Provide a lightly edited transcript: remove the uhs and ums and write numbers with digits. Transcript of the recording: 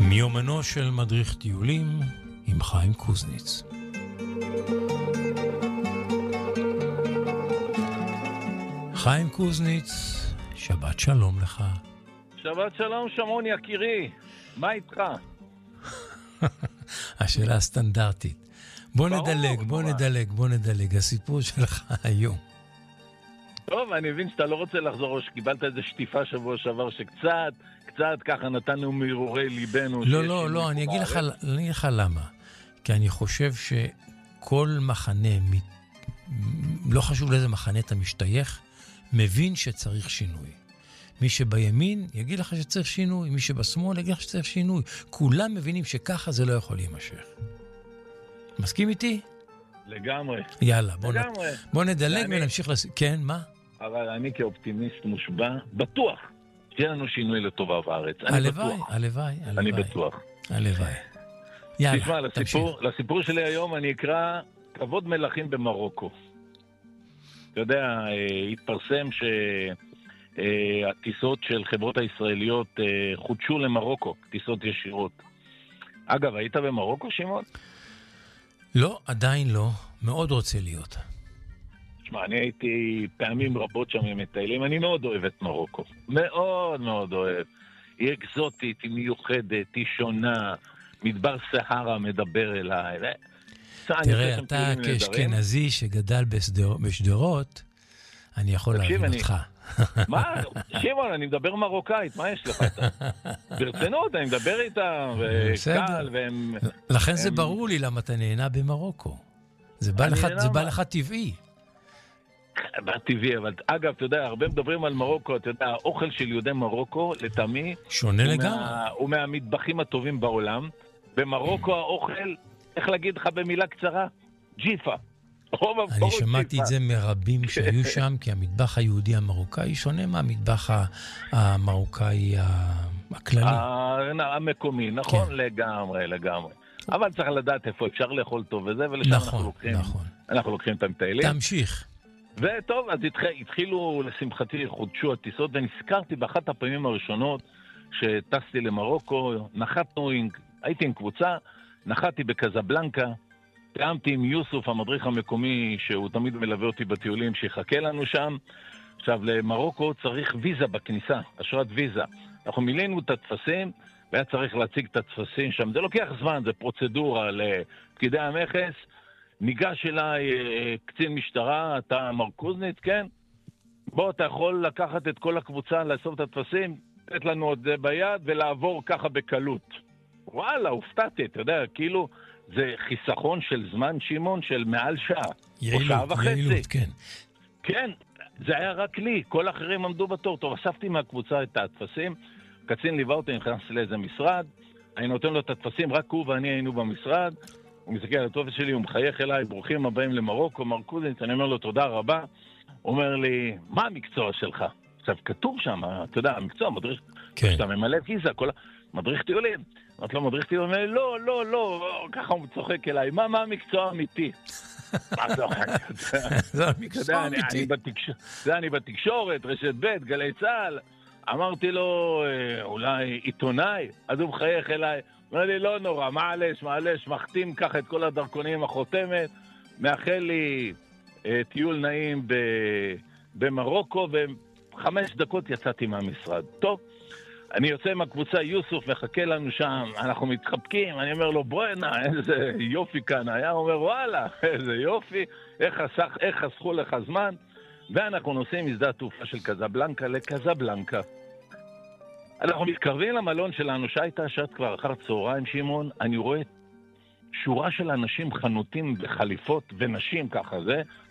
מיומנו של מדריך טיולים עם חיים קוזניץ. חיים קוזניץ, שבת שלום לך. שבת שלום שמעון יקירי, מה איתך? השאלה הסטנדרטית. בוא נדלג, הסיפור שלך היום. טוב, אני מבין שאתה לא רוצה לחזור, או שקיבלת איזו שטיפה שבוע שעבר, שקצת ככה נתנו מהרהורי ליבנו. לא, אני אגיד לך למה. כי אני חושב שכל מחנה, לא חשוב לאיזה מחנה אתה משתייך, מבין שצריך שינוי. מי שבימין יגיד לך שצריך שינוי, מי שבשמאל יגיד לך שצריך שינוי. כולם מבינים שככה זה לא יכול להימשך. מסכים איתי? לגמרי. יאללה, בוא נדלג ונמשיך כן, מה? אבל אני כאופטימיסט מושבע, בטוח שיהיה לנו שינוי לטובה בארץ. הלוואי. אני בטוח. הלוואי. יאללה, תשמע, לסיפור שלי היום אני אקרא כבוד מלכים במרוקו. אתה יודע, התפרסם שהטיסות של חברות הישראליות חודשו למרוקו, טיסות ישירות. אגב, היית במרוקו, שמעון? לא, עדיין לא. מאוד רוצה להיות. תשמע, אני הייתי פעמים רבות שם עם מטיילים. אני מאוד אוהב את מרוקו. מאוד מאוד אוהב. היא אקזוטית, היא מיוחדת, היא שונה. מדבר סהרה מדבר אליי. תראה, אתה כאשכנזי שגדל בשדרות, אני יכול להבין אותך. מה? שמעון, אני מדבר מרוקאית, מה יש לך? ברצינות, אני מדבר איתם, וקל, והם... לכן זה ברור לי למה אתה נהנה במרוקו. זה בא לך טבעי. טבעי, אבל אגב, אתה יודע, הרבה מדברים על מרוקו, אתה יודע, האוכל של יהודי מרוקו, לטעמי, שונה לגמרי. הוא מהמטבחים הטובים בעולם. במרוקו האוכל, איך להגיד לך במילה קצרה? ג'יפה. אני שמעתי את זה מרבים שהיו שם, כי המטבח היהודי המרוקאי שונה מהמטבח המרוקאי הכללי. המקומי, נכון? לגמרי. אבל צריך לדעת איפה אפשר לאכול טוב וזה, ולשם אנחנו לוקחים את המטיילים. תמשיך. וטוב, אז התחילו, לשמחתי, חודשו הטיסות, ונזכרתי באחת הפעמים הראשונות שטסתי למרוקו, הייתי עם קבוצה, נחתי בקזבלנקה, תאמתי עם יוסוף, המדריך המקומי, שהוא תמיד מלווה אותי בטיולים, שיחכה לנו שם. עכשיו, למרוקו צריך ויזה בכניסה, אשרת ויזה. אנחנו מילאנו את התפסים, והיה צריך להציג את התפסים שם. זה לוקח זמן, זה פרוצדורה לפקידי המכס. ניגש אליי קצין משטרה, אתה מר קוזניץ, כן? בוא, אתה יכול לקחת את כל הקבוצה, לאסוף את התפסים, לתת לנו את זה ביד, ולעבור ככה בקלות. וואלה, הופתעתי, אתה יודע, כאילו... זה חיסכון של זמן, שמעון, של מעל שעה. יעילות, כן. כן, זה היה רק לי, כל האחרים עמדו בתור. טוב, אספתי מהקבוצה את התפסים, קצין ליווה אותי, נכנסתי לאיזה משרד, אני נותן לו את התפסים, רק הוא ואני היינו במשרד, הוא מסתכל על הטופס שלי, הוא מחייך אליי, ברוכים הבאים למרוקו, מר קוזניץ, אני אומר לו תודה רבה, הוא אומר לי, מה המקצוע שלך? עכשיו, כתוב שם, אתה יודע, המקצוע, מדריך, שאתה ממלא ויזה, מדריך טיולים. את לא מדריך טיולים, לא, ככה הוא צוחק אליי, מה המקצוע האמיתי? מה זה המקצוע האמיתי? אני בתקשורת, רשת ב', גלי צהל, אמרתי לו, אולי עיתונאי, אז הוא מחייך אליי, אומר לי, לא נורא, מעלש, מחתים ככה את כל הדרכונים, החותמת, מאחל לי טיול נעים במרוקו, ו5 דקות יצאתי מהמשרד. טוב, אני יוצא מהקבוצה, יוסוף מחכה לנו שם, אנחנו מתחבקים, אני אומר לו, בואנה, איזה יופי כאן היה, הוא אומר, וואלה, איזה יופי, איך חסכו לך זמן, ואנחנו נוסעים משדה התעופה של קזבלנקה לקזבלנקה. אנחנו מתקרבים למלון שלנו, שהייתה שעת כבר אחר צהריים, שמעון, אני רואה שורה של אנשים חנותים בחליפות ונשים ככה, זה